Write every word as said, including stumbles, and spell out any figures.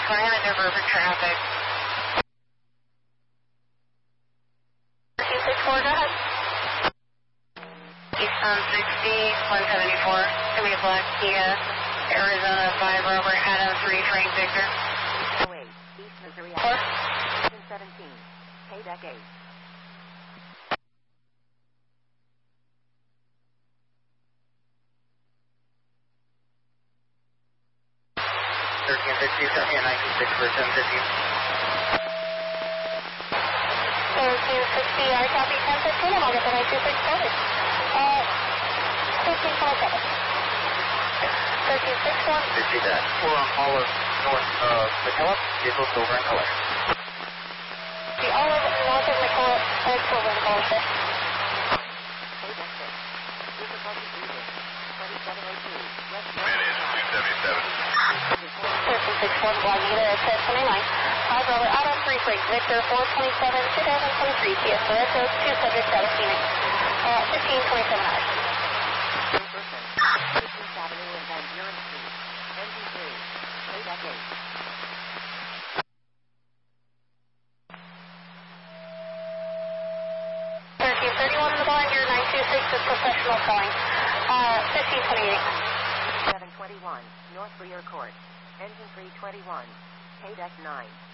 fine, I never for traffic. two six four, go ahead. Eastbound sixty, one seventy-four. Give me a black Kia, Arizona five, Robert, Adam three, Frank Victor. oh eight, East Missouri four. seventeen, Payback eight. thirteen fifty, seventeen nineteen six for seven fifty. thirteen sixty, I copy ten fifteen, and I'll get the nine two six started. Uh, thirteen forty-seven. thirteen sixty-one. fifty that. We're on Olive North of McKillop, vehicle silver in color. The Olive North of McKillop, uh, silver in color, sir. Payback six. Difficulty breathing. twenty-seven oh two. West Manage two seventy-seven. thirteen sixty-one, Blaguita at ten twenty-nine. five, Robert, Auto three, Frank Victor, four twenty-seven, twenty twenty-three, T S Sorrento, two subjects out of Phoenix. Uh, fifteen twenty-seven hours. fifteenth Avenue and Van Buren Street. Engine three. Payback eight. thirteen thirty-one in the blind, your nine two six is professional calling. Uh, fifteen twenty-eight. seven twenty-one. North Rear Court. Engine three twenty-one. Payback nine.